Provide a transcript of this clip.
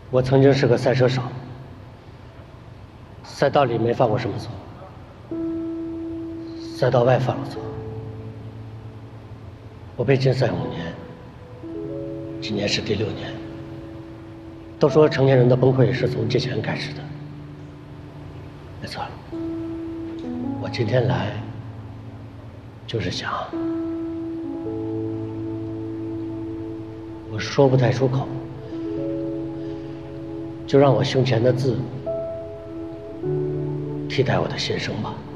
我曾经是个赛车手，赛道里没犯过什么错，赛道外犯了错。我被禁赛5年，今年是第6年。都说成年人的崩溃是从借钱开始的，没错。我今天来，就是想，我说不太出口，就让我胸前的字替代我的心声吧。